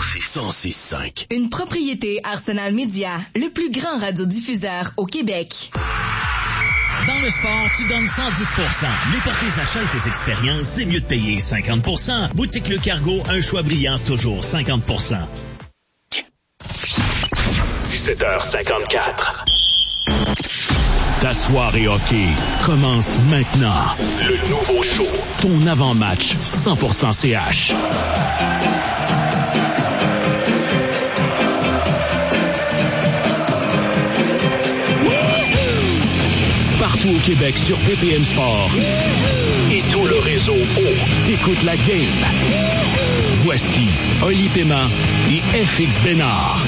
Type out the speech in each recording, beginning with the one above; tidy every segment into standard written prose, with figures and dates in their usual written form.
106.5. Une propriété Arsenal Media, le plus grand radiodiffuseur au Québec. Dans le sport, tu donnes 110%. Mais pour tes achats et tes expériences, c'est mieux de payer 50%. Boutique Le Cargo, un choix brillant, toujours 50%. 17h54. Ta soirée hockey commence maintenant. Le nouveau show. Ton avant-match 100% CH. Partout au Québec sur BPM Sport. Et tout le réseau t'écoutes la game. Voici Oli Paiement et FX Bénard.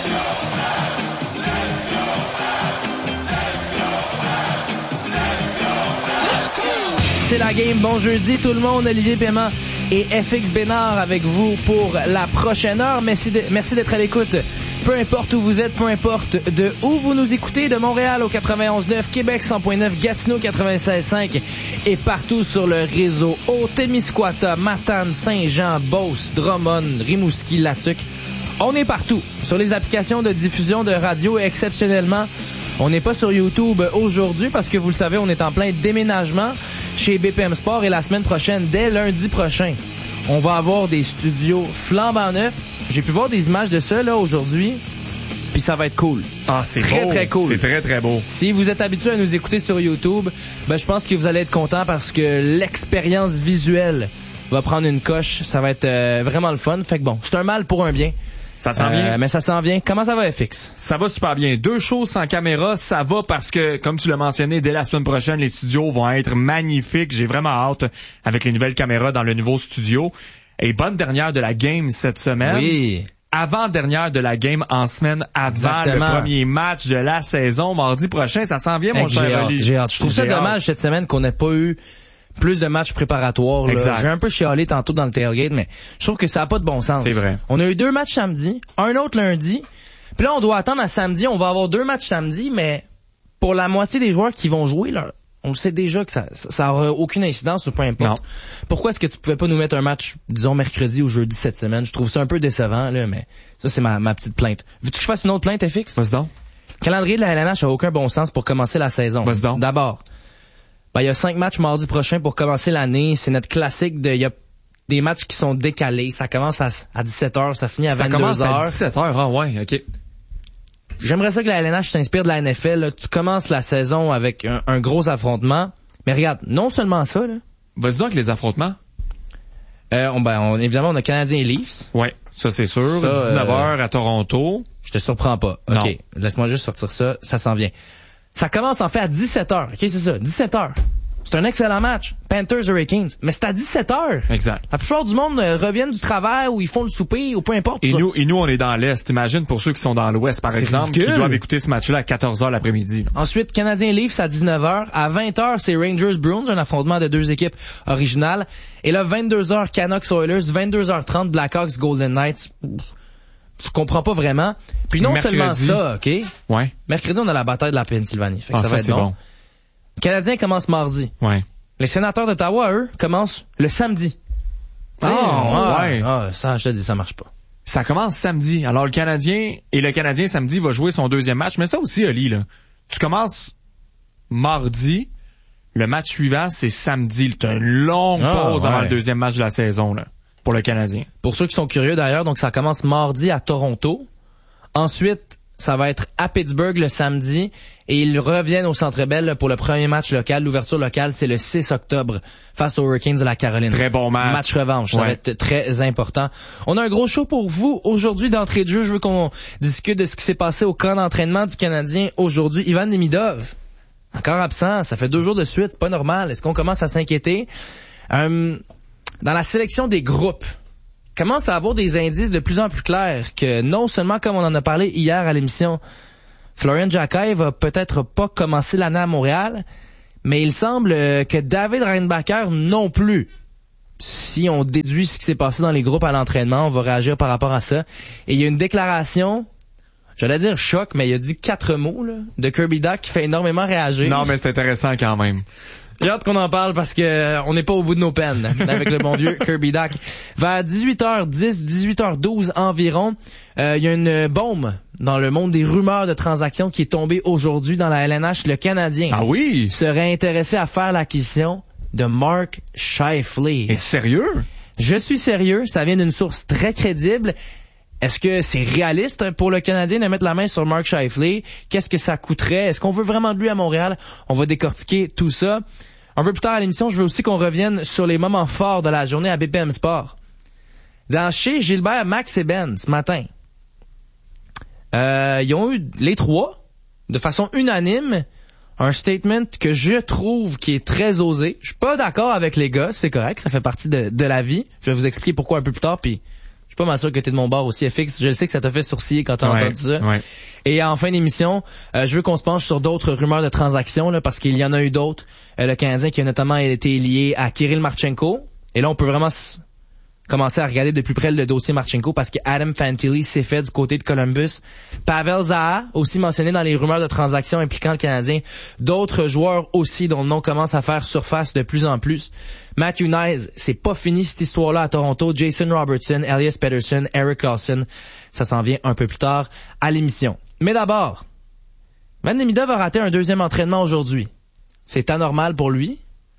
C'est la game. Bon jeudi tout le monde, Olivier Paiement et FX Bénard avec vous pour la prochaine heure. Merci d'être à l'écoute. Peu importe où vous êtes, peu importe de où vous nous écoutez, de Montréal au 91.9, Québec 100.9, Gatineau 96.5 et partout sur le réseau Haut-Témiscouata, Matane, Saint-Jean, Beauce, Drummond, Rimouski, Latuc. On est partout sur les applications de diffusion de radio et exceptionnellement, on n'est pas sur YouTube aujourd'hui parce que vous le savez, on est en plein déménagement chez BPM Sport et la semaine prochaine, dès lundi prochain, on va avoir des studios flambant neufs. J'ai pu voir des images de ça là aujourd'hui, puis ça va être cool. Ah, c'est très beau. très cool. C'est très très beau. Si vous êtes habitué à nous écouter sur YouTube, ben je pense que vous allez être content parce que l'expérience visuelle va prendre une coche. Ça va être vraiment le fun. Fait que bon, c'est un mal pour un bien. Ça s'en vient. Mais ça s'en vient. Comment ça va, FX? Ça va super bien. 2 shows sans caméra, ça va parce que, comme tu l'as mentionné, dès la semaine prochaine, les studios vont être magnifiques. J'ai vraiment hâte avec les nouvelles caméras dans le nouveau studio. Et bonne dernière de la game cette semaine. Oui. Avant-dernière de la game en semaine avant le premier match de la saison. Mardi prochain, ça s'en vient, mon cher Oli. J'ai hâte. Je trouve ça dommage cette semaine qu'on n'ait pas eu plus de matchs préparatoires. Là. J'ai un peu chialé tantôt dans le tailgate, mais je trouve que ça n'a pas de bon sens. C'est vrai. On a eu 2 matchs samedi, un autre lundi, puis là on doit attendre à samedi, on va avoir 2 matchs samedi, mais pour la moitié des joueurs qui vont jouer, là, on le sait déjà que ça aura aucune incidence ou peu importe. Non. Pourquoi est-ce que tu pouvais pas nous mettre un match, disons, mercredi ou jeudi cette semaine? Je trouve ça un peu décevant, là, mais ça, c'est ma petite plainte. Veux-tu que je fasse une autre plainte, FX? Vas-y donc. Le calendrier de la LNH a aucun bon sens pour commencer la saison. Vas-y donc. D'abord, il y a 5 matchs mardi prochain pour commencer l'année. C'est notre classique il y a des matchs qui sont décalés. Ça commence à 17h, ça finit à 22h. Ça commence à 17h, ah ouais, ok. J'aimerais ça que la LNH s'inspire de la NFL. Là. Tu commences la saison avec un gros affrontement. Mais regarde, non seulement ça, là. Vas-y donc les affrontements. Évidemment, on a Canadiens et Leafs. Ouais, ça c'est sûr. 19h à Toronto. Je te surprends pas. OK, non. Laisse-moi juste sortir ça. Ça s'en vient. Ça commence en fait à 17h. OK, c'est ça, 17h. C'est un excellent match. Panthers Hurricanes. Mais c'est à 17h. Exact. La plupart du monde reviennent du travail ou ils font le souper ou peu importe. Et nous, on est dans l'Est. Imagine pour ceux qui sont dans l'Ouest, par exemple, ridicule. Qui doivent écouter ce match-là à 14h l'après-midi. Là. Ensuite, Canadiens Leafs à 19h. À 20h, c'est Rangers Bruins, un affrontement de 2 équipes originales. Et là, 22h, Canucks Oilers. 22h30, Blackhawks Golden Knights. Je comprends pas vraiment. Puis non mercredi, seulement ça, OK? Ouais. Mercredi, on a la bataille de la Pennsylvanie. Fait que ça va être bon. Les Canadiens commencent mardi. Ouais. Les Sénateurs d'Ottawa, eux, commencent le samedi. Ouais. Ça, je te dis, ça marche pas. Ça commence samedi. Alors, le Canadien samedi va jouer son 2e match. Mais ça aussi, Oli, là. Tu commences mardi. Le match suivant, c'est samedi. T'as une longue pause avant le 2e match de la saison, là. Pour le Canadien. Pour ceux qui sont curieux d'ailleurs, donc ça commence mardi à Toronto. Ensuite, ça va être à Pittsburgh le samedi et ils reviennent au Centre Bell pour le premier match local. L'ouverture locale, c'est le 6 octobre face aux Hurricanes de la Caroline. Très bon match. Match revanche, ça va être très important. On a un gros show pour vous aujourd'hui d'entrée de jeu. Je veux qu'on discute de ce qui s'est passé au camp d'entraînement du Canadien aujourd'hui. Ivan Demidov, encore absent, ça fait 2 jours de suite, c'est pas normal. Est-ce qu'on commence à s'inquiéter? Dans la sélection des groupes, commence à avoir des indices de plus en plus clairs que non seulement, comme on en a parlé hier à l'émission, Florian Jacquet va peut-être pas commencer l'année à Montréal, mais il semble que David Reinbacher non plus. Si on déduit ce qui s'est passé dans les groupes à l'entraînement, on va réagir par rapport à ça. Et il y a une déclaration, j'allais dire choc, mais il a dit 4 mots là, de Kirby Dach qui fait énormément réagir. Non, mais c'est intéressant quand même. J'ai hâte qu'on en parle parce que on n'est pas au bout de nos peines avec le bon vieux Kirby Dach. Vers 18h10, 18h12 environ, il y a une bombe dans le monde des rumeurs de transactions qui est tombée aujourd'hui dans la LNH. Le Canadien serait intéressé à faire l'acquisition de Mark Scheifele. Et sérieux? Je suis sérieux, ça vient d'une source très crédible. Est-ce que c'est réaliste pour le Canadien de mettre la main sur Mark Scheifele? Qu'est-ce que ça coûterait? Est-ce qu'on veut vraiment de lui à Montréal? On va décortiquer tout ça. Un peu plus tard à l'émission, je veux aussi qu'on revienne sur les moments forts de la journée à BPM Sport. Dans chez Gilbert, Max et Ben, ce matin, ils ont eu, les trois, de façon unanime, un statement que je trouve qui est très osé. Je suis pas d'accord avec les gars, c'est correct, ça fait partie de la vie. Je vais vous expliquer pourquoi un peu plus tard, puis je suis pas mal sûr que t'es de mon bord aussi, FX. Je sais que ça t'a fait sourciller quand t'as entendu ça. Ouais. Et en fin d'émission, je veux qu'on se penche sur d'autres rumeurs de transactions, là, parce qu'il y en a eu d'autres. Le Canadien qui a notamment été lié à Kirill Marchenko. Et là, on peut vraiment commencer à regarder de plus près le dossier Marchenko parce que Adam Fantilli s'est fait du côté de Columbus. Pavel Zaha, aussi mentionné dans les rumeurs de transactions impliquant le Canadien. D'autres joueurs aussi dont le nom commence à faire surface de plus en plus. Matthew Knies, c'est pas fini cette histoire-là à Toronto. Jason Robertson, Elias Pettersson, Eric Carlson. Ça s'en vient un peu plus tard à l'émission. Mais d'abord, Ivan Demidov a raté un deuxième entraînement aujourd'hui. C'est anormal pour lui.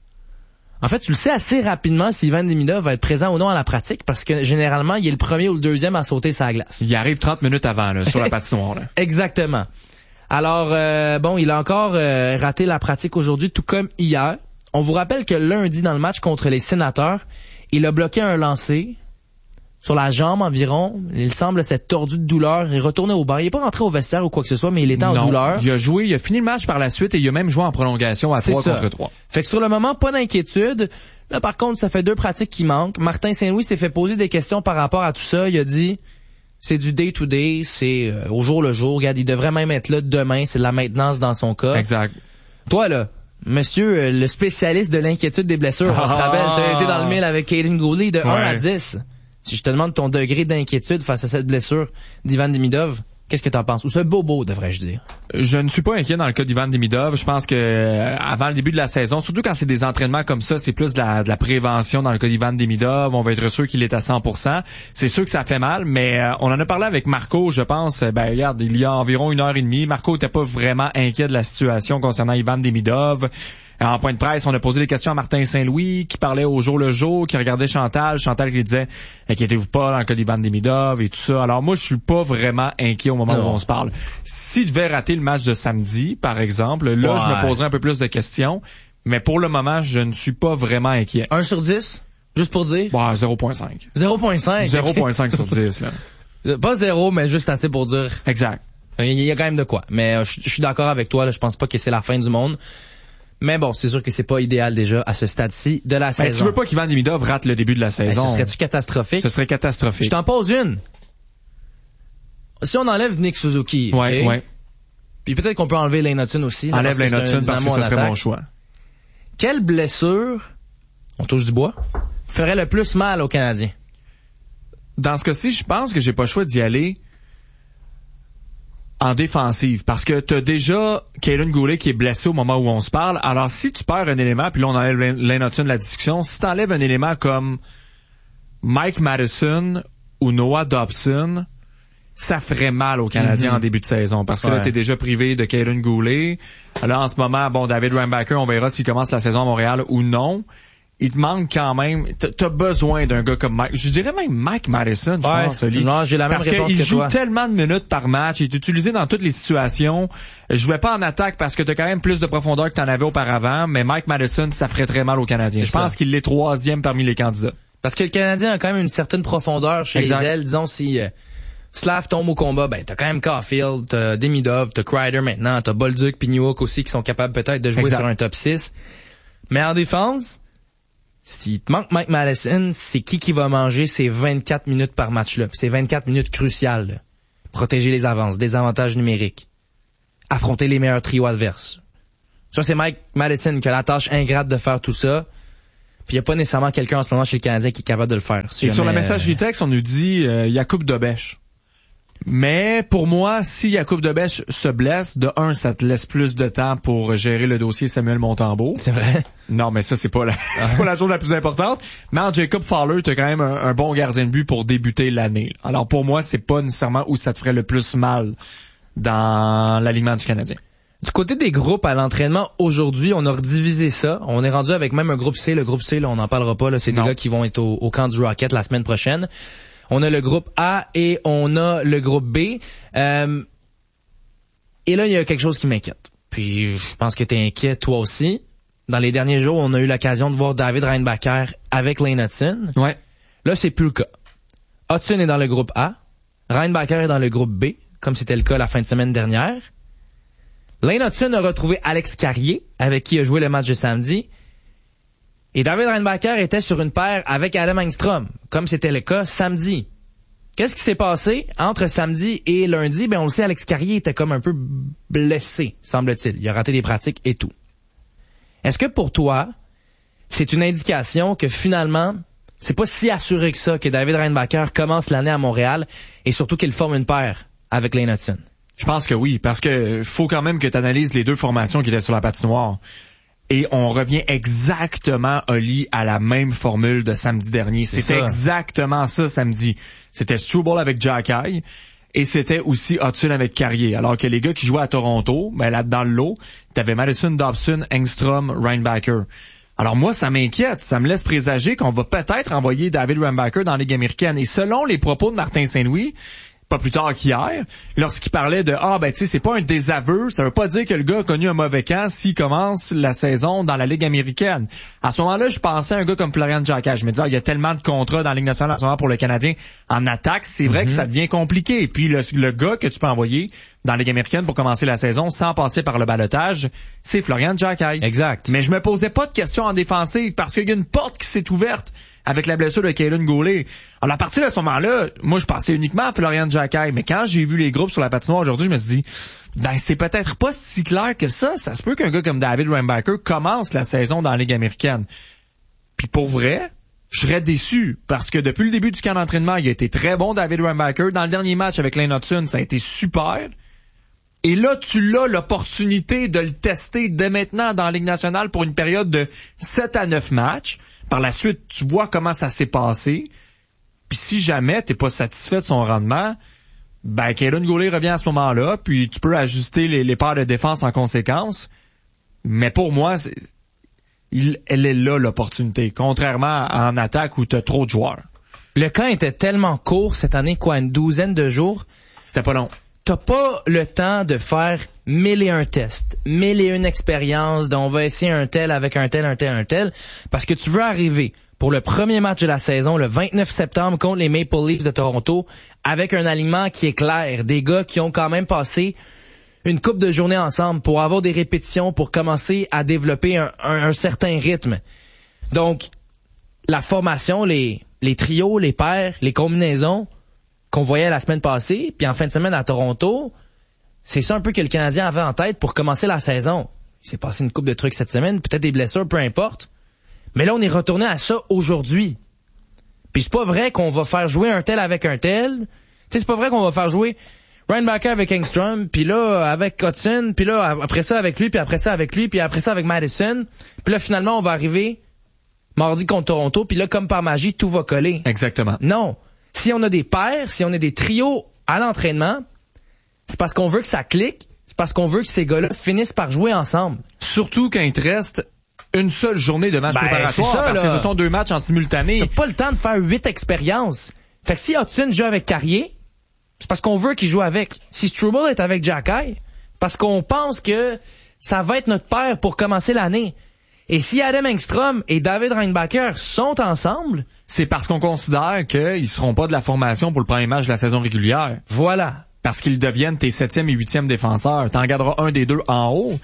En fait, tu le sais assez rapidement si Ivan Demidov va être présent ou non à la pratique parce que généralement, il est le premier ou le deuxième à sauter sa glace. Il arrive 30 minutes avant là, sur la patinoire. Là. Exactement. Alors, il a encore raté la pratique aujourd'hui, tout comme hier. On vous rappelle que lundi, dans le match contre les Sénateurs, il a bloqué un lancer sur la jambe environ. Il semble s'être tordu de douleur. Il est retourné au banc. Il n'est pas rentré au vestiaire ou quoi que ce soit, mais il était en douleur. Il a joué, il a fini le match par la suite et il a même joué en prolongation à 3 contre 3. Fait que sur le moment, pas d'inquiétude. Là, par contre, ça fait 2 pratiques qui manquent. Martin Saint-Louis s'est fait poser des questions par rapport à tout ça. Il a dit, c'est du day-to-day, c'est au jour le jour. Regarde, il devrait même être là demain. C'est de la maintenance dans son cas. Exact. Toi, là, monsieur, le spécialiste de l'inquiétude des blessures, on se rappelle, t'as été dans le mille avec Caden Goulet de 1 à 10. Si je te demande ton degré d'inquiétude face à cette blessure d'Ivan Demidov, qu'est-ce que t'en penses? Ou ce bobo, devrais-je dire? Je ne suis pas inquiet dans le cas d'Ivan Demidov. Je pense que avant le début de la saison, surtout quand c'est des entraînements comme ça, c'est plus de la prévention dans le cas d'Ivan Demidov. On va être sûr qu'il est à 100%. C'est sûr que ça fait mal, mais on en a parlé avec Marco, je pense. Regarde, il y a environ 1h30. Marco était pas vraiment inquiet de la situation concernant Ivan Demidov. En point de presse, on a posé des questions à Martin Saint-Louis, qui parlait au jour le jour, qui regardait Chantal qui lui disait « Inquiétez-vous pas dans le cas d'Ivan Demidov » et tout ça. Alors moi, je suis pas vraiment inquiet au moment où on se parle. S'il devait rater le match de samedi, par exemple, là, je me poserais un peu plus de questions. Mais pour le moment, je ne suis pas vraiment inquiet. 1 sur 10? Juste pour dire? 0.5. 0.5? 0.5 sur 10, là. Pas 0, mais juste assez pour dire. Exact. Il y a quand même de quoi. Mais je suis d'accord avec toi, là. Je pense pas que c'est la fin du monde. Mais bon, c'est sûr que c'est pas idéal déjà à ce stade-ci de la saison. Tu veux pas qu'Ivan Demidov rate le début de la saison? Ce serait-tu catastrophique? Ce serait catastrophique. Je t'en pose une. Si on enlève Nick Suzuki, ouais. Puis peut-être qu'on peut enlever Lane Hutson aussi. Enlève Lane Hutson parce que ce serait mon choix. Quelle blessure, on touche du bois, ferait le plus mal aux Canadiens? Dans ce cas-ci, je pense que j'ai pas le choix d'y aller en défensive, parce que t'as déjà Caden Goulet qui est blessé au moment où on se parle. Alors, si tu perds un élément, puis là, on enlève Lane Hutson de la discussion, si t'enlèves un élément comme Mike Madison ou Noah Dobson, ça ferait mal aux Canadiens en début de saison, parce que là, t'es déjà privé de Caden Goulet. Là, en ce moment, David Rambacker, on verra s'il commence la saison à Montréal ou non. Il te manque quand même, t'as besoin d'un gars comme Mike. Je dirais même Mike Madison, je pense, lui. Non, j'ai la même réponse que toi. Parce qu'il joue tellement de minutes par match, il est utilisé dans toutes les situations. Je vais pas en attaque parce que t'as quand même plus de profondeur que t'en avais auparavant, mais Mike Madison, ça ferait très mal aux Canadiens. Je pense qu'il est 3e parmi les candidats. Parce que le Canadien a quand même une certaine profondeur chez les ailes. Disons, si Slav tombe au combat, t'as quand même Caulfield, t'as Demidov, t'as Kreider maintenant, t'as Bolduc pis Newhook aussi qui sont capables peut-être de jouer sur un top 6. Mais en défense, s'il te manque Mike Madison, c'est qui va manger ces 24 minutes par match-là? Ces 24 minutes cruciales, là. Protéger les avances, des avantages numériques. Affronter les meilleurs trios adverses. Ça, c'est Mike Madison qui a la tâche ingrate de faire tout ça. Puis il n'y a pas nécessairement quelqu'un en ce moment chez le Canadien qui est capable de le faire. Et sur la messagerie texte, on nous dit Jakub Dobeš. Mais pour moi, si Yacoub Debèche se blesse, de un, ça te laisse plus de temps pour gérer le dossier Samuel Montembeault. C'est vrai. Non, mais ça, c'est pas c'est pas la chose la plus importante. Mais en Jacob Fowler, t'as quand même un bon gardien de but pour débuter l'année. Alors pour moi, c'est pas nécessairement où ça te ferait le plus mal dans l'alignement du Canadien. Du côté des groupes à l'entraînement, aujourd'hui, on a redivisé ça. On est rendu avec même un groupe C. Le groupe C, là, on n'en parlera pas. Là, c'est des gars qui vont être au camp du Rocket la semaine prochaine. On a le groupe A et on a le groupe B. Et là, il y a quelque chose qui m'inquiète. Puis, je pense que t'es inquiet, toi aussi. Dans les derniers jours, on a eu l'occasion de voir David Reinbacher avec Lane Hutson. Ouais. Là, c'est plus le cas. Hutson est dans le groupe A. Reinbacher est dans le groupe B, comme c'était le cas la fin de semaine dernière. Lane Hutson a retrouvé Alex Carrier, avec qui il a joué le match de samedi. Et David Reinbacher était sur une paire avec Adam Engstrom, comme c'était le cas samedi. Qu'est-ce qui s'est passé entre samedi et lundi? Ben, on le sait, Alex Carrier était comme un peu blessé, semble-t-il. Il a raté des pratiques et tout. Est-ce que pour toi, c'est une indication que finalement, c'est pas si assuré que ça que David Reinbacher commence l'année à Montréal et surtout qu'il forme une paire avec Lane Hutson? Je pense que oui, parce que faut quand même que tu analyses les deux formations qui étaient sur la patinoire. Et on revient exactement, Oli, à la même formule de samedi dernier. C'était exactement ça samedi. C'était Struble avec Jacky et c'était aussi Hutson avec Carrier. Alors que les gars qui jouaient à Toronto, ben là dans le lot, t'avais Madison, Dobson, Engstrom, Reinbacher. Alors moi, ça m'inquiète. Ça me laisse présager qu'on va peut-être envoyer David Reinbacher dans la Ligue américaine. Et selon les propos de Martin Saint-Louis, pas plus tard qu'hier, lorsqu'il parlait de tu sais, c'est pas un désaveu, ça veut pas dire que le gars a connu un mauvais camp s'il commence la saison dans la Ligue américaine. À ce moment-là, je pensais à un gars comme Florian Jacky. Je me disais, il y a tellement de contrats dans la Ligue nationale en ce moment pour le Canadien en attaque, c'est vrai que ça devient compliqué. Et puis le gars que tu peux envoyer dans la Ligue américaine pour commencer la saison sans passer par le ballottage, c'est Florian Jacky. Exact. Mais je me posais pas de questions en défensive parce qu'il y a une porte qui s'est ouverte avec la blessure de Kaelin Goulet. Alors, à partir de ce moment-là, moi, je pensais uniquement à Florian Jacky. Mais quand j'ai vu les groupes sur la patinoire aujourd'hui, je me suis dit, ben, c'est peut-être pas si clair que ça. Ça se peut qu'un gars comme David Reinbacher commence la saison dans la Ligue américaine. Puis pour vrai, je serais déçu parce que depuis le début du camp d'entraînement, il a été très bon, David Reinbacher. Dans le dernier match avec Lane Hutson, ça a été super. Et là, tu as l'opportunité de le tester dès maintenant dans la Ligue nationale pour une période de 7 à 9 matchs. Par la suite, tu vois comment ça s'est passé. Puis si jamais t'es pas satisfait de son rendement, ben Kaelin Goulet revient à ce moment-là, puis tu peux ajuster les paires de défense en conséquence. Mais pour moi, elle est là l'opportunité, contrairement en attaque où t'as trop de joueurs. Le camp était tellement court cette année, une douzaine de jours. C'était pas long. T'as pas le temps de faire 1001 tests, 1001 expériences, dont on va essayer un tel avec un tel, parce que tu veux arriver pour le premier match de la saison, le 29 septembre, contre les Maple Leafs de Toronto, avec un alignement qui est clair, des gars qui ont quand même passé une couple de journées ensemble pour avoir des répétitions, pour commencer à développer un certain rythme. Donc, la formation, les trios, les paires, les combinaisons qu'on voyait la semaine passée, puis en fin de semaine à Toronto, c'est ça un peu que le Canadien avait en tête pour commencer la saison. Il s'est passé une couple de trucs cette semaine, peut-être des blessures, peu importe. Mais là, on est retourné à ça aujourd'hui. Puis c'est pas vrai qu'on va faire jouer un tel avec un tel. Tu sais, c'est pas vrai qu'on va faire jouer Reinbacher avec Engstrom, puis là avec Hutson, puis là après ça avec lui, puis après ça avec lui, puis après ça avec Madison. Puis là, finalement, on va arriver mardi contre Toronto, puis là, comme par magie, tout va coller. Exactement. Non. Si on a des paires, si on a des trios à l'entraînement, c'est parce qu'on veut que ça clique, c'est parce qu'on veut que ces gars-là finissent par jouer ensemble. Surtout quand il te reste une seule journée de match préparatoire, ça, parce que ce sont 2 matchs en simultané. T'as pas le temps de faire 8 expériences. Fait que si Hutson joue avec Carrier, c'est parce qu'on veut qu'il joue avec. Si Struble est avec Jacky, parce qu'on pense que ça va être notre paire pour commencer l'année. Et si Adam Engstrom et David Reinbacher sont ensemble, c'est parce qu'on considère qu'ils seront pas de la formation pour le premier match de la saison régulière. Voilà. Parce qu'ils deviennent tes 7e et 8e défenseurs. T'en garderas un des deux en haut.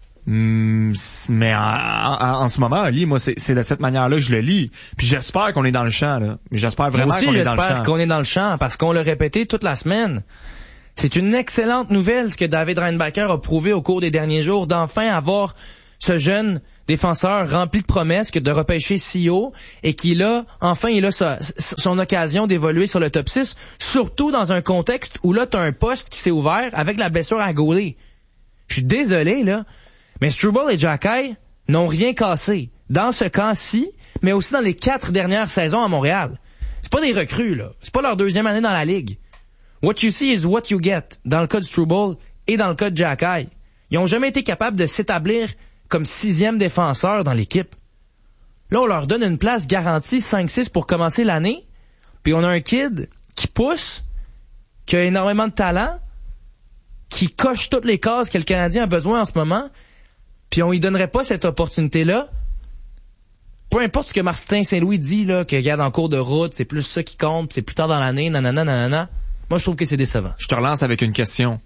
Mais en ce moment, Ali, moi, c'est de cette manière-là que je le lis. Puis j'espère qu'on est dans le champ, là. J'espère vraiment qu'on est dans le champ. J'espère qu'on est dans le champ, parce qu'on l'a répété toute la semaine. C'est une excellente nouvelle, ce que David Reinbacher a prouvé au cours des derniers jours, d'enfin avoir ce jeune défenseur rempli de promesses que de repêcher si haut et qu'il a, enfin, il a son occasion d'évoluer sur le top 6, surtout dans un contexte où là, t'as un poste qui s'est ouvert avec la blessure à Gaulet. Je suis désolé, là, mais Struble et Xhekaj n'ont rien cassé. Dans ce cas-ci, mais aussi dans les 4 dernières saisons à Montréal. C'est pas des recrues, là. C'est pas leur deuxième année dans la Ligue. What you see is what you get, dans le cas de Struble et dans le cas de Xhekaj. Ils ont jamais été capables de s'établir comme 6e défenseur dans l'équipe. Là, on leur donne une place garantie 5-6 pour commencer l'année, puis on a un kid qui pousse, qui a énormément de talent, qui coche toutes les cases que le Canadien a besoin en ce moment, puis on lui donnerait pas cette opportunité-là. Peu importe ce que Martin Saint-Louis dit, là, que regarde en cours de route, c'est plus ça qui compte, c'est plus tard dans l'année, nanana. Moi, je trouve que c'est décevant. Je te relance avec une question.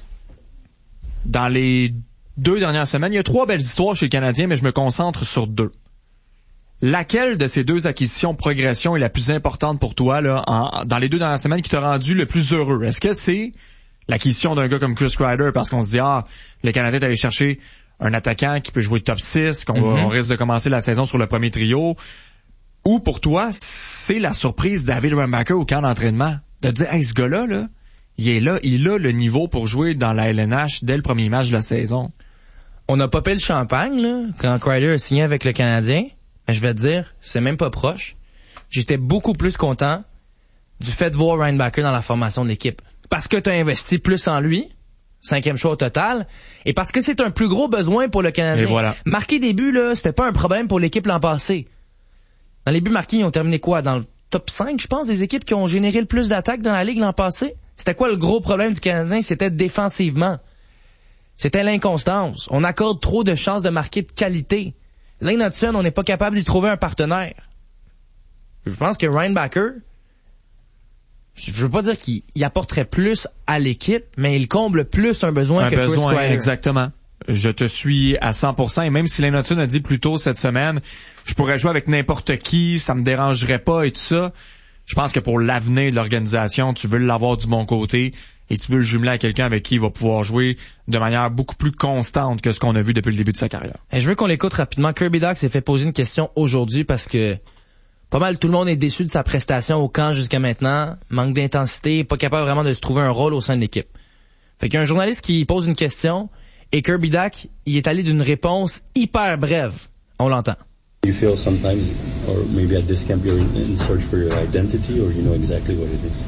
Dans les 2 dernières semaines, il y a 3 belles histoires chez les Canadiens, mais je me concentre sur 2. Laquelle de ces 2 acquisitions progression est la plus importante pour toi là, dans les 2 dernières semaines qui t'a rendu le plus heureux? Est-ce que c'est l'acquisition d'un gars comme Chris Kreider parce qu'on se dit le Canadien est allé chercher un attaquant qui peut jouer top 6, on risque de commencer la saison sur le premier trio, ou pour toi, c'est la surprise David Reinbacher au camp d'entraînement? De dire, ce gars-là, là, il a le niveau pour jouer dans la LNH dès le premier match de la saison. On a popé le champagne, là, quand Kreider a signé avec le Canadien. Mais je vais te dire, c'est même pas proche. J'étais beaucoup plus content du fait de voir Reinbacher dans la formation de l'équipe. Parce que t'as investi plus en lui, 5e choix au total, et parce que c'est un plus gros besoin pour le Canadien. Et voilà. Marquer des buts, là, c'était pas un problème pour l'équipe l'an passé. Dans les buts marqués, ils ont terminé quoi? Dans le top 5, je pense, des équipes qui ont généré le plus d'attaques dans la Ligue l'an passé? C'était quoi le gros problème du Canadien? C'était défensivement. C'était l'inconstance. On accorde trop de chances de marquer de qualité. Lane Hutson, on n'est pas capable d'y trouver un partenaire. Je pense que Reinbacher, je veux pas dire qu'il apporterait plus à l'équipe, mais il comble plus un besoin que Chris Kreider. Exactement. Je te suis à 100%. Et même si Lane Hutson a dit plus tôt cette semaine, je pourrais jouer avec n'importe qui, ça me dérangerait pas et tout ça. Je pense que pour l'avenir de l'organisation, tu veux l'avoir du bon côté et tu veux le jumeler à quelqu'un avec qui il va pouvoir jouer de manière beaucoup plus constante que ce qu'on a vu depuis le début de sa carrière. Et je veux qu'on l'écoute rapidement. Kirby Dach s'est fait poser une question aujourd'hui parce que pas mal tout le monde est déçu de sa prestation au camp jusqu'à maintenant. Manque d'intensité, pas capable vraiment de se trouver un rôle au sein de l'équipe. Fait qu'il y a un journaliste qui pose une question et Kirby Dach, il est allé d'une réponse hyper brève. On l'entend. You feel sometimes, or maybe at this camp, you're in search for your identity, or you know exactly what it is?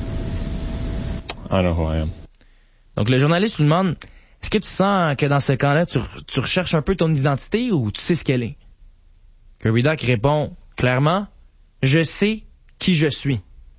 I know who I am. Donc le journaliste lui demande, est-ce que tu sens que dans ce camp-là, tu recherches un peu ton identité ou tu sais ce qu'elle est? Kirby Dach répond clairement, je sais qui je suis.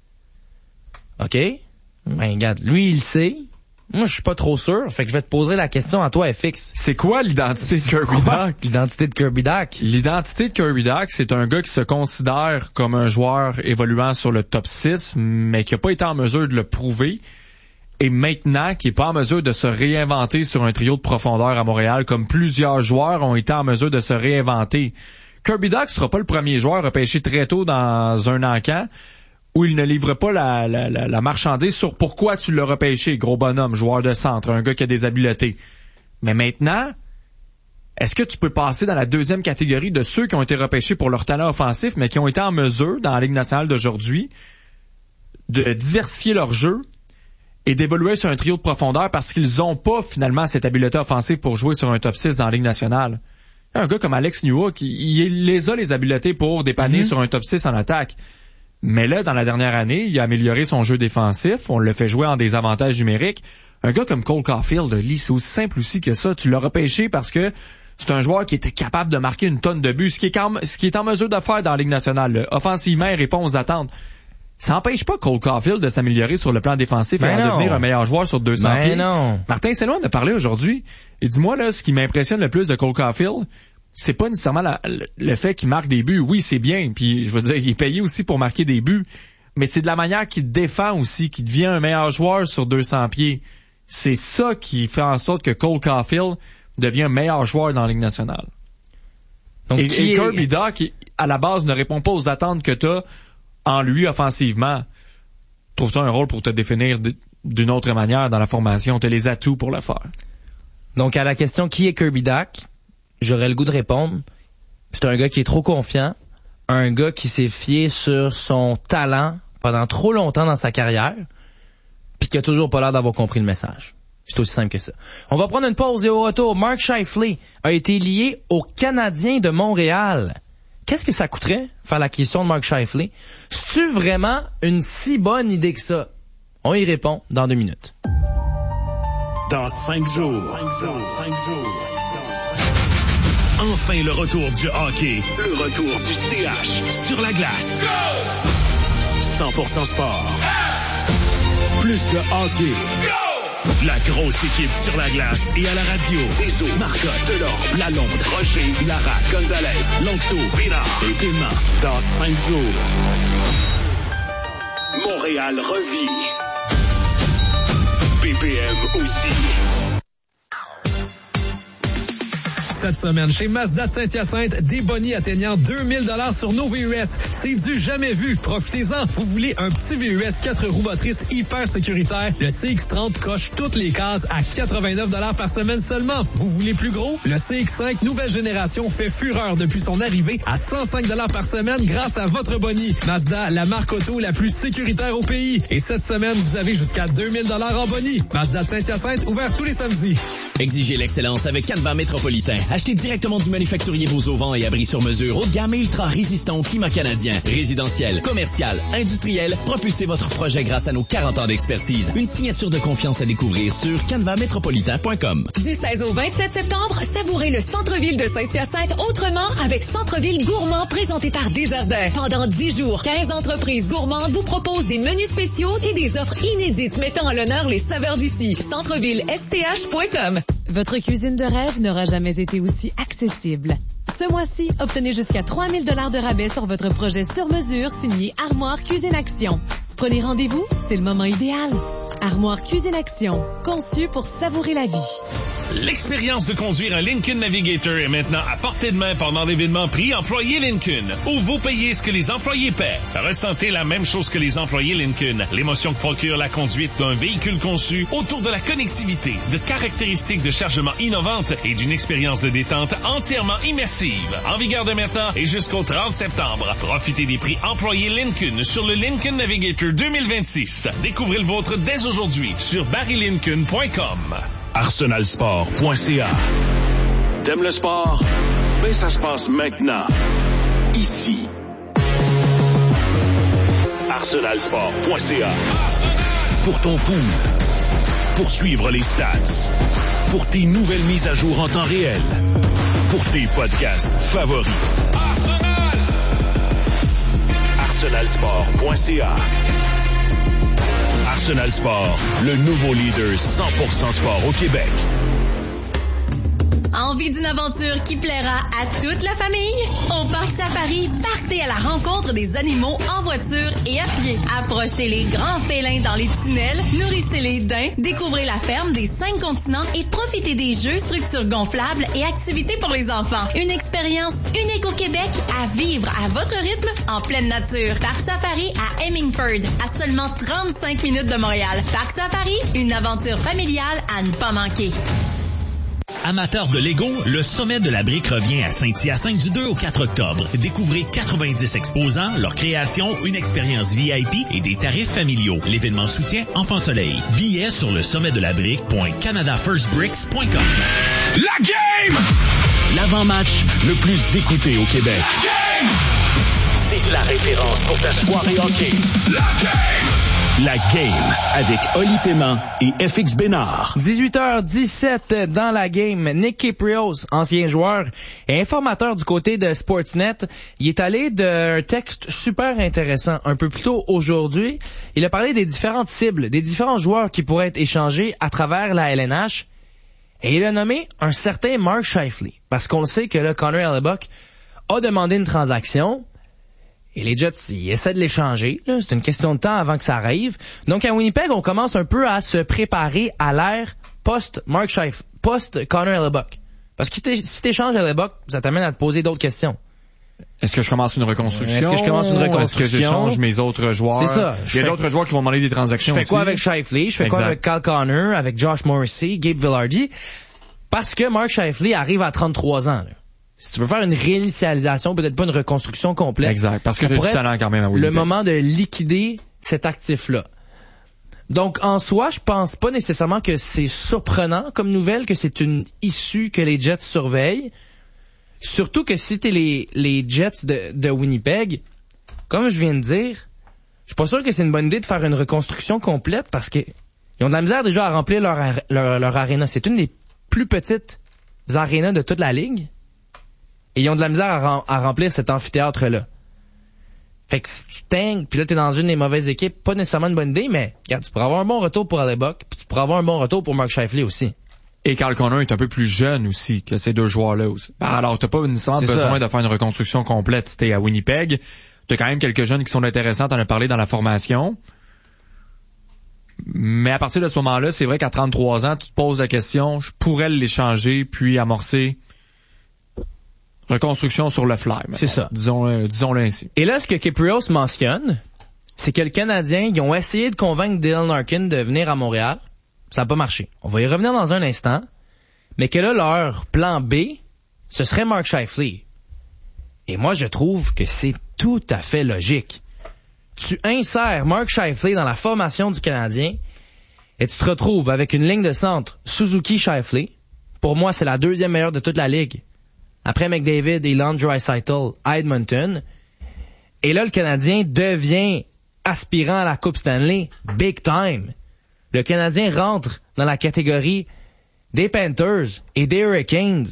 OK? Ben regarde, lui il sait. Moi, je suis pas trop sûr, fait que je vais te poser la question à toi, FX. C'est quoi l'identité de Kirby Dach? L'identité de Kirby Dach? L'identité de Kirby Dach, c'est un gars qui se considère comme un joueur évoluant sur le top 6, mais qui a pas été en mesure de le prouver. Et maintenant, qui est pas en mesure de se réinventer sur un trio de profondeur à Montréal, comme plusieurs joueurs ont été en mesure de se réinventer. Kirby Dach sera pas le premier joueur repêché très tôt dans un encan où il ne livre pas la marchandise sur pourquoi tu l'as repêché, gros bonhomme, joueur de centre, un gars qui a des habiletés. Mais maintenant, est-ce que tu peux passer dans la deuxième catégorie de ceux qui ont été repêchés pour leur talent offensif, mais qui ont été en mesure, dans la Ligue nationale d'aujourd'hui, de diversifier leur jeu et d'évoluer sur un trio de profondeur parce qu'ils ont pas, finalement, cette habileté offensive pour jouer sur un top 6 dans la Ligue nationale? Un gars comme Alex Newhook, il les a les habiletés pour dépanner sur un top 6 en attaque. Mais là, dans la dernière année, il a amélioré son jeu défensif. On le fait jouer en désavantage numérique. Un gars comme Cole Caulfield, c'est aussi simple aussi que ça. Tu l'as repêché parce que c'est un joueur qui était capable de marquer une tonne de buts, ce qui est en mesure de faire dans la Ligue nationale. Là. Offensivement, il répond aux attentes. Ça n'empêche pas Cole Caulfield de s'améliorer sur le plan défensif et de devenir un meilleur joueur sur 200 pieds. Non. Martin Saint-Louis en a parlé aujourd'hui. Il dit, moi, là, ce qui m'impressionne le plus de Cole Caulfield, c'est pas nécessairement le fait qu'il marque des buts. Oui, c'est bien. Puis, je veux dire, il est payé aussi pour marquer des buts. Mais c'est de la manière qu'il défend aussi, qu'il devient un meilleur joueur sur 200 pieds. C'est ça qui fait en sorte que Cole Caulfield devient un meilleur joueur dans la Ligue nationale. Donc, et Kirby Dach, à la base, ne répond pas aux attentes que tu as en lui offensivement. Trouve-tu un rôle pour te définir d'une autre manière dans la formation? Tu as les atouts pour le faire. Donc, à la question qui est Kirby Dach, j'aurais le goût de répondre, C'est un gars qui est trop confiant, un gars qui s'est fié sur son talent pendant trop longtemps dans sa carrière, puis qui a toujours pas l'air d'avoir compris le message. C'est aussi simple que ça. On va prendre une pause et au retour, Mark Scheifele a été lié aux Canadiens de Montréal. Qu'est-ce que ça coûterait faire l'acquisition de Mark Scheifele? C'est-tu vraiment une si bonne idée que ça? On y répond dans 2 minutes. Dans 5 jours. Enfin le retour du hockey. Le retour du CH sur la glace. 100% sport. Plus de hockey. La grosse équipe sur la glace et à la radio. Deso, Marcotte, Delorme, Lalonde, Rocher, Lara, Gonzalez, Longto, Bénard et Paiement. Dans 5 jours. Montréal revit. BPM aussi. Cette semaine, chez Mazda de Saint-Hyacinthe, des bonnies atteignant 2000 $ sur nos VUS. C'est du jamais vu. Profitez-en. Vous voulez un petit VUS 4 roues motrices hyper sécuritaire? Le CX-30 coche toutes les cases à 89 $ par semaine seulement. Vous voulez plus gros? Le CX-5 nouvelle génération fait fureur depuis son arrivée à 105 $ par semaine grâce à votre bonnie. Mazda, la marque auto la plus sécuritaire au pays. Et cette semaine, vous avez jusqu'à 2000 $ en bonnie. Mazda de Saint-Hyacinthe, ouvert tous les samedis. Exigez l'excellence avec Canva Métropolitain. Achetez directement du manufacturier vos auvents et abris sur mesure haut de gamme et ultra résistants au climat canadien. Résidentiel, commercial, industriel, propulsez votre projet grâce à nos 40 ans d'expertise. Une signature de confiance à découvrir sur canvamétropolitain.com. Du 16 au 27 septembre, savourez le centre-ville de Saint-Hyacinthe autrement avec Centre-ville gourmand présenté par Desjardins. Pendant 10 jours, 15 entreprises gourmandes vous proposent des menus spéciaux et des offres inédites mettant en l'honneur les saveurs d'ici. Centrevillesth.com. Votre cuisine de rêve n'aura jamais été aussi accessible. Ce mois-ci, obtenez jusqu'à 3000 $ de rabais sur votre projet sur mesure signé Armoire Cuisine Action. Prenez rendez-vous, c'est le moment idéal. Armoire Cuisine Action, conçu pour savourer la vie. L'expérience de conduire un Lincoln Navigator est maintenant à portée de main pendant l'événement Prix Employés Lincoln, où vous payez ce que les employés paient. Ressentez la même chose que les employés Lincoln, l'émotion que procure la conduite d'un véhicule conçu autour de la connectivité, de caractéristiques de chargement innovantes et d'une expérience de détente entièrement immersive. En vigueur de maintenant et jusqu'au 30 septembre, profitez des prix Employés Lincoln sur le Lincoln Navigator 2026. Découvrez le vôtre dès aujourd'hui sur barrylincoln.com. arsenalsport.ca. T'aimes le sport? Ben ça se passe maintenant. Ici. arsenalsport.ca. Pour ton pool. Pour suivre les stats. Pour tes nouvelles mises à jour en temps réel. Pour tes podcasts favoris. arsenalsport.ca. Arsenal Sport, le nouveau leader 100% sport au Québec. Envie d'une aventure qui plaira à toute la famille? Au Parc Safari, partez à la rencontre des animaux en voiture et à pied. Approchez les grands félins dans les tunnels, nourrissez les daims, découvrez la ferme des 5 continents et profitez des jeux, structures gonflables et activités pour les enfants. Une expérience unique au Québec à vivre à votre rythme en pleine nature. Parc Safari à Hemingford, à seulement 35 minutes de Montréal. Parc Safari, une aventure familiale à ne pas manquer. Amateurs de Lego, le sommet de la brique revient à Saint-Hyacinthe du 2 au 4 octobre. Découvrez 90 exposants, leurs créations, une expérience VIP et des tarifs familiaux. L'événement soutient Enfant Soleil. Billets sur le sommetdelabrique.canadafirstbricks.com. La game! L'avant-match le plus écouté au Québec. La game! C'est la référence pour ta soirée hockey. La game! La game avec Oli Paiement et FX Bénard. 18h17 dans la game. Nick Kyprios, ancien joueur et informateur du côté de Sportsnet, il est allé d'un texte super intéressant un peu plus tôt aujourd'hui. Il a parlé des différentes cibles, des différents joueurs qui pourraient être échangés à travers la LNH. Et il a nommé un certain Mark Scheifele. Parce qu'on le sait que là, Connor Hellebuyck a demandé une transaction. Et les Jets, ils essaient de l'échanger. C'est une question de temps avant que ça arrive. Donc, à Winnipeg, on commence un peu à se préparer à l'ère post-Mark Scheifele, post-Connor Hellebuyck. Parce que si t'échanges Hellebuyck, ça t'amène à te poser d'autres questions. Est-ce que je commence une reconstruction? Est-ce que je commence une reconstruction? Est-ce que j'échange mes autres joueurs? C'est ça. Il y a d'autres joueurs qui vont demander des transactions aussi. Je fais quoi avec Scheifele? Je fais quoi avec Kyle Connor, avec Josh Morrissey, Gabe Vilardi? Parce que Mark Scheifele arrive à 33 ans. Là. si tu veux faire une réinitialisation, peut-être pas une reconstruction complète. Exact, parce que tu as du talent quand même à Winnipeg. Le moment de liquider cet actif-là. Donc, en soi, je pense pas nécessairement que c'est surprenant comme nouvelle, que c'est une issue que les Jets surveillent. Surtout que si t'es les Jets de Winnipeg, comme je viens de dire, je suis pas sûr que c'est une bonne idée de faire une reconstruction complète parce que ils ont de la misère déjà à remplir leur aréna. C'est une des plus petites arénas de toute la ligue. Et ils ont de la misère à remplir cet amphithéâtre-là. Fait que si tu t'ingles, puis là t'es dans une des mauvaises équipes, pas nécessairement une bonne idée, mais regarde, tu pourras avoir un bon retour pour Hellebuyck, puis tu pourras avoir un bon retour pour Mark Scheifele aussi. Et Carl Connor est un peu plus jeune aussi que ces deux joueurs-là aussi. Alors t'as pas nécessairement besoin de faire une reconstruction complète si t'es à Winnipeg. T'as quand même quelques jeunes qui sont intéressants, t'en as parlé dans la formation. Mais à partir de ce moment-là, c'est vrai qu'à 33 ans, tu te poses la question, je pourrais l'échanger puis amorcer reconstruction sur le fly. Maintenant. C'est ça. Disons-le ainsi. Et là, ce que Kypreos mentionne, c'est que le Canadien, ils ont essayé de convaincre Dylan Larkin de venir à Montréal. Ça n'a pas marché. On va y revenir dans un instant. Mais que là, leur plan B, ce serait Mark Scheifele. Et moi, je trouve que c'est tout à fait logique. Tu insères Mark Scheifele dans la formation du Canadien et tu te retrouves avec une ligne de centre Suzuki-Scheifele. Pour moi, c'est la deuxième meilleure de toute la ligue. Après McDavid et Leon Draisaitl à Edmonton. Et là, le Canadien devient aspirant à la Coupe Stanley big time. Le Canadien rentre dans la catégorie des Panthers et des Hurricanes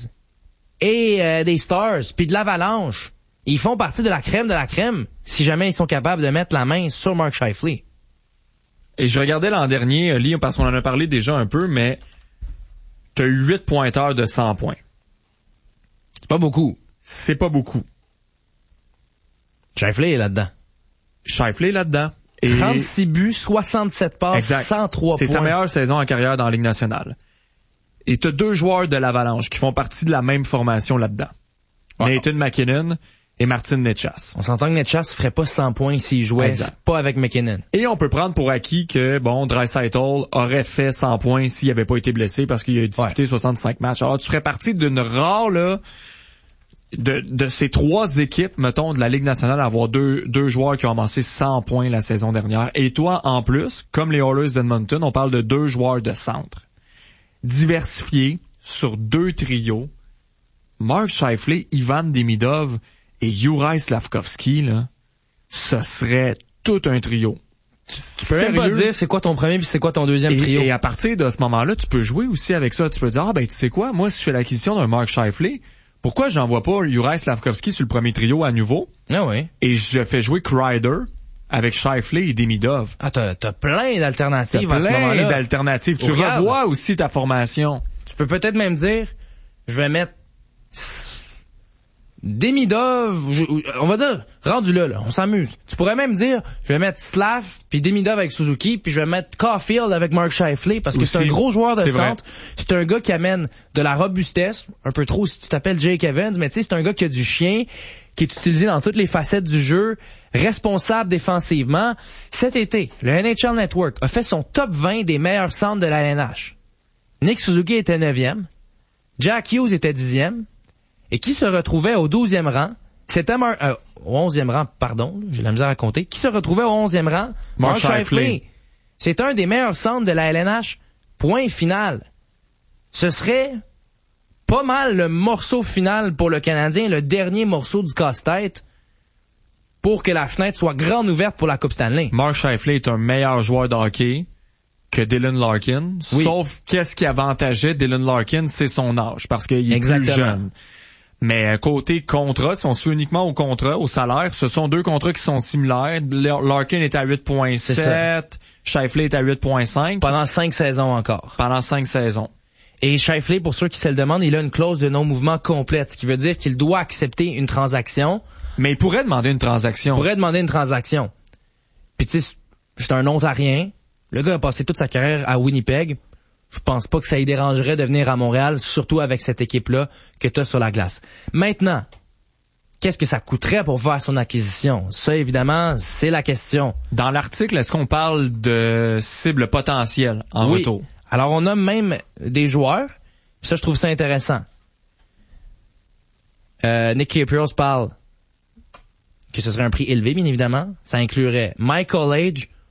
et des Stars, puis de l'Avalanche. Ils font partie de la crème si jamais ils sont capables de mettre la main sur Mark Scheifele. Et je regardais l'an dernier, Lee, parce qu'on en a parlé déjà un peu, mais t'as eu 8 pointeurs de 100 points. C'est pas beaucoup. C'est pas beaucoup. Scheifele est là-dedans. Scheifele est là-dedans. Et 36 buts, 67 passes, exact. 103 points. C'est sa meilleure saison en carrière dans la Ligue nationale. Et t'as deux joueurs de l'Avalanche qui font partie de la même formation là-dedans. Wow. Nathan MacKinnon et Martin Necas. On s'entend que Necas ferait pas 100 points s'il jouait pas avec MacKinnon. Et on peut prendre pour acquis que, Draisaitl aurait fait 100 points s'il avait pas été blessé parce qu'il a disputé 65 matchs. Alors, tu ferais partie d'une rare, là, de ces trois équipes, mettons, de la Ligue nationale à avoir deux joueurs qui ont amassé 100 points la saison dernière. Et toi, en plus, comme les Oilers d'Edmonton, on parle de deux joueurs de centre. Diversifiés sur deux trios. Mark Scheifele, Ivan Demidov et Juraj Slafkovský, là, ce serait tout un trio. Tu peux même pas dire c'est quoi ton premier puis c'est quoi ton deuxième trio. Et à partir de ce moment-là, tu peux jouer aussi avec ça. Tu peux dire, tu sais quoi, moi, si je fais l'acquisition d'un Mark Scheifele, pourquoi j'envoie pas Juraj Slafkovský sur le premier trio à nouveau? Ah oui. Et je fais jouer Kreider avec Scheifele et Demidov. Ah, t'as plein d'alternatives à ce moment-là. Plein d'alternatives. Tu revois aussi ta formation. Tu peux peut-être même dire, je vais mettre Demidov, on va dire, rendu là, on s'amuse. Tu pourrais même dire, je vais mettre Slav, puis Demidov avec Suzuki, puis je vais mettre Caulfield avec Mark Scheifele, parce que c'est un gros joueur de centre. C'est un gars qui amène de la robustesse, un peu trop si tu t'appelles Jake Evans, mais tu sais, c'est un gars qui a du chien, qui est utilisé dans toutes les facettes du jeu, responsable défensivement. Cet été, le NHL Network a fait son top 20 des meilleurs centres de la LNH. Nick Suzuki était 9e, Jack Hughes était 10e, et qui se retrouvait au 12e rang, c'était au 11e rang, pardon, j'ai la misère à compter, qui se retrouvait au 11e rang, Mark Scheifele. C'est un des meilleurs centres de la LNH, point final. Ce serait pas mal le morceau final pour le Canadien, le dernier morceau du casse-tête, pour que la fenêtre soit grande ouverte pour la Coupe Stanley. Mark Scheifele est un meilleur joueur de hockey que Dylan Larkin, sauf qu'est-ce qui avantageait Dylan Larkin, c'est son âge, parce qu'il est plus jeune. Mais côté contrat, si on se fait uniquement au contrat, au salaire, ce sont deux contrats qui sont similaires. Larkin est à 8.7, Scheifele est à 8.5. Pendant 5 saisons encore. Pendant 5 saisons. Et Scheifele, pour ceux qui se le demandent, il a une clause de non-mouvement complète, ce qui veut dire qu'il doit accepter une transaction. Mais il pourrait demander une transaction. Puis tu sais, c'est un ontarien. Le gars a passé toute sa carrière à Winnipeg. Je pense pas que ça y dérangerait de venir à Montréal, surtout avec cette équipe-là que t'as sur la glace. Maintenant, qu'est-ce que ça coûterait pour faire son acquisition? Ça, évidemment, c'est la question. Dans l'article, est-ce qu'on parle de cible potentielle en retour? Alors, on a même des joueurs. Ça, je trouve ça intéressant. Nick Kyrgios parle que ce serait un prix élevé, bien évidemment. Ça inclurait Michael Age,